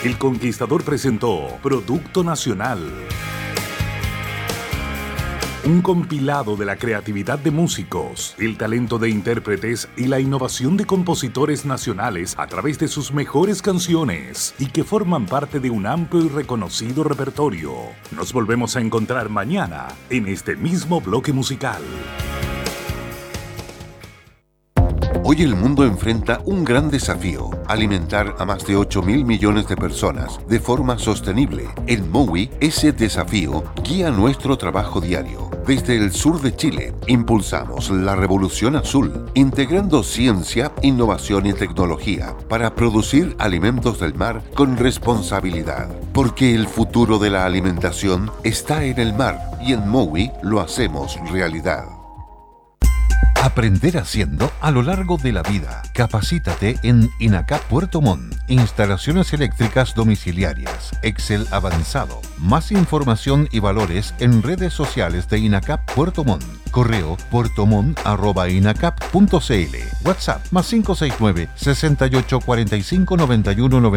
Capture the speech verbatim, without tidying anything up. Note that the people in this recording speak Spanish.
El Conquistador presentó Producto Nacional. Un compilado de la creatividad de músicos, el talento de intérpretes y la innovación de compositores nacionales a través de sus mejores canciones y que forman parte de un amplio y reconocido repertorio. Nos volvemos a encontrar mañana en este mismo bloque musical. Hoy el mundo enfrenta un gran desafío: alimentar a más de ocho mil millones de personas de forma sostenible. En Mowi, ese desafío guía nuestro trabajo diario. Desde el sur de Chile, impulsamos la revolución azul, integrando ciencia, innovación y tecnología para producir alimentos del mar con responsabilidad. Porque el futuro de la alimentación está en el mar y en Mowi lo hacemos realidad. Aprender haciendo a lo largo de la vida. Capacítate en INACAP Puerto Montt. Instalaciones eléctricas domiciliarias. Excel avanzado. Más información y valores en redes sociales de INACAP Puerto Montt. Correo puertomont arroba inacap punto cl. WhatsApp más cinco seis nueve, sesenta y ocho, cuarenta y cinco, noventa y uno, noventa.